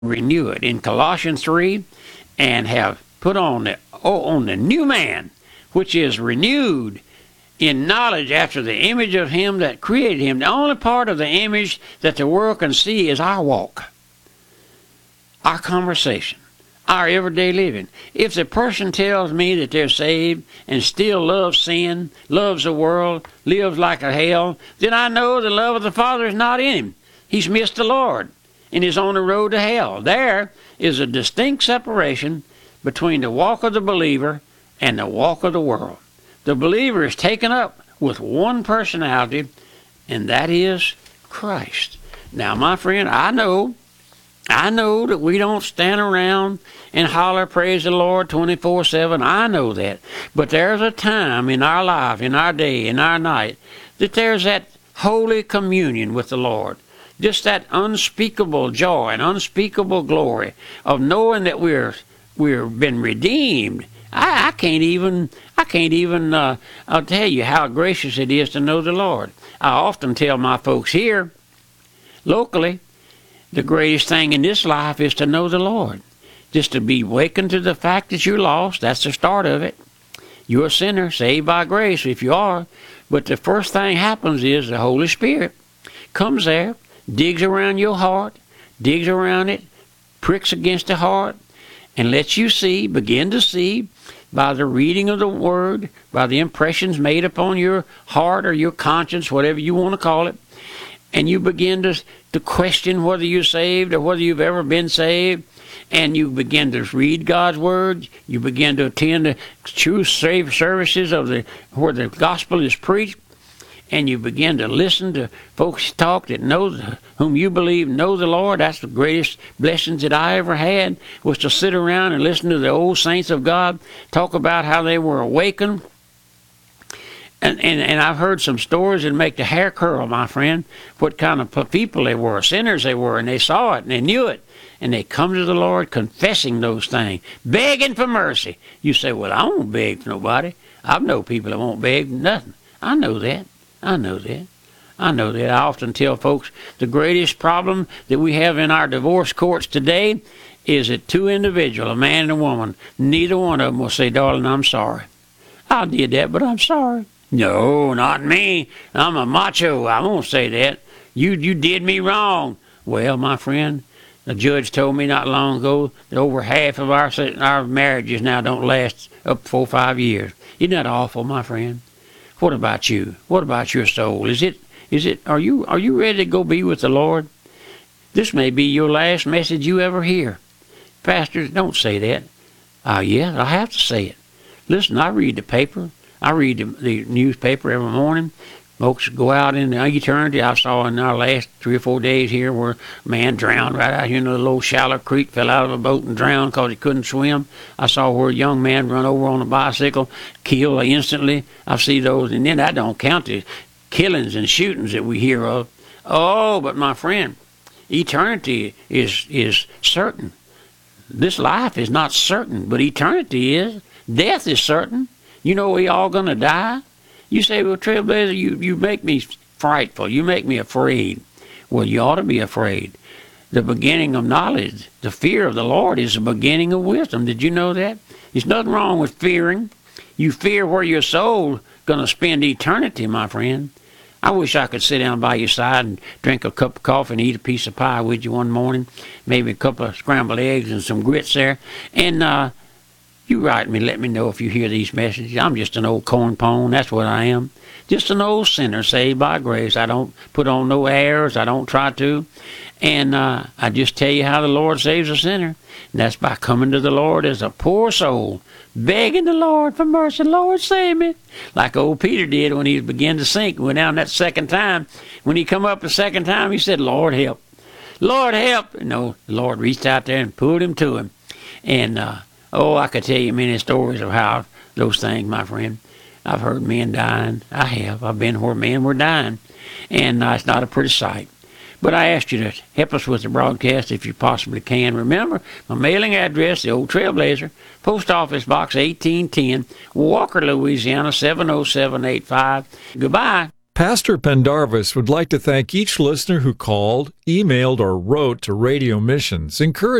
renew it in Colossians 3, and have put on the new man, which is renewed in knowledge after the image of him that created him. The only part of the image that the world can see is our walk, our conversation, our everyday living. If the person tells me that they're saved and still loves sin, loves the world, lives like a hell, then I know the love of the Father is not in him. He's missed the Lord and is on the road to hell. There is a distinct separation between the walk of the believer and the walk of the world. The believer is taken up with one personality, and that is Christ. Now, my friend, I know that we don't stand around and holler, praise the Lord 24/7. I know that. But there's a time in our life, in our day, in our night, that there's that holy communion with the Lord. Just that unspeakable joy and unspeakable glory of knowing that we're been redeemed. I can't even I'll tell you how gracious it is to know the Lord. I often tell my folks here, locally, the greatest thing in this life is to know the Lord. Just to be wakened to the fact that you're lost, that's the start of it. You're a sinner, saved by grace if you are. But the first thing happens is the Holy Spirit comes there, digs around your heart, digs around it, pricks against the heart, and lets you see, begin to see, by the reading of the Word, by the impressions made upon your heart or your conscience, whatever you want to call it, and you begin to question whether you're saved or whether you've ever been saved, and you begin to read God's Word, you begin to attend the true services of where the gospel is preached, and you begin to listen to folks talk that whom you believe know the Lord. That's the greatest blessings that I ever had, was to sit around and listen to the old saints of God talk about how they were awakened. And I've heard some stories that make the hair curl, my friend, what kind of people they were, sinners they were, and they saw it and they knew it. And they come to the Lord confessing those things, begging for mercy. You say, well, I won't beg for nobody. I've known people that won't beg for nothing. I know that. I often tell folks the greatest problem that we have in our divorce courts today is that two individuals, a man and a woman, neither one of them will say, darling, I'm sorry. I did that, but I'm sorry. No, not me. I'm a macho. I won't say that. You did me wrong. Well, my friend, the judge told me not long ago that over half of our marriages now don't last up 4 or 5 years. Isn't that awful, my friend? What about you? What about your soul? Are you ready to go be with the Lord? This may be your last message you ever hear. Pastors, don't say that. Yeah, I have to say it. Listen, I read the paper. I read the newspaper every morning. Folks go out in eternity. I saw in our last 3 or 4 days here where a man drowned right out here in a little shallow creek, fell out of a boat and drowned because he couldn't swim. I saw where a young man run over on a bicycle, killed instantly. I see those, and then that don't count the killings and shootings that we hear of. Oh, but my friend, eternity is certain. This life is not certain, but eternity is. Death is certain. You know we all going to die. You say, well, Trailblazer, you make me frightful. You make me afraid. Well, you ought to be afraid. The beginning of knowledge, the fear of the Lord, is the beginning of wisdom. Did you know that? There's nothing wrong with fearing. You fear where your soul's going to spend eternity, my friend. I wish I could sit down by your side and drink a cup of coffee and eat a piece of pie with you one morning, maybe a couple of scrambled eggs and some grits there, and you write me, let me know if you hear these messages. I'm just an old cornpone, that's what I am. Just an old sinner saved by grace. I don't put on no airs, I don't try to. And I just tell you how the Lord saves a sinner. And that's by coming to the Lord as a poor soul, begging the Lord for mercy. Lord, save me. Like old Peter did when he began to sink, went down that second time. When he come up the second time, he said, Lord, help. Lord, help. No, the Lord reached out there and pulled him to him. And I could tell you many stories of how those things, my friend. I've heard men dying. I have. I've been where men were dying. And it's not a pretty sight. But I asked you to help us with the broadcast if you possibly can. Remember, my mailing address, the Old Trailblazer, Post Office Box 1810, Walker, Louisiana, 70785. Goodbye. Pastor Pendarvis would like to thank each listener who called, emailed, or wrote to Radio Missions, encouraging